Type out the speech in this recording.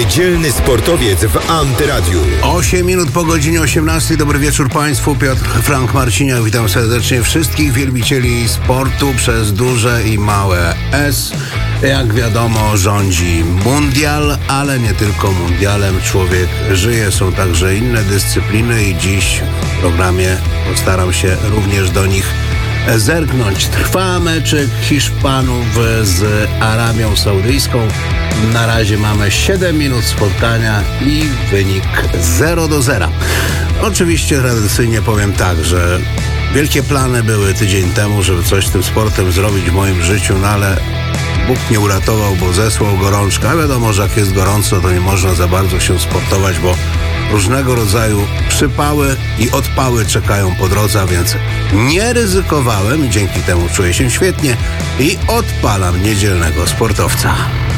Niedzielny sportowiec w Antyradiu. 8 minut po godzinie 18. Dobry wieczór Państwu. Piotr Frank Marciniak. Witam serdecznie wszystkich wielbicieli sportu przez duże i małe S. Jak wiadomo, rządzi mundial, ale nie tylko mundialem człowiek żyje. Są także inne dyscypliny i dziś w programie postaram się również do nich zerknąć. Trwa meczek Hiszpanów z Arabią Saudyjską. Na razie mamy 7 minut spotkania i wynik 0-0. Oczywiście tradycyjnie powiem tak, że wielkie plany były tydzień temu, żeby coś z tym sportem zrobić w moim życiu, no ale Bóg nie uratował, bo zesłał gorączkę. A wiadomo, że jak jest gorąco, to nie można za bardzo się sportować, bo różnego rodzaju przypały i odpały czekają po drodze, więc nie ryzykowałem i dzięki temu czuję się świetnie i odpalam niedzielnego sportowca.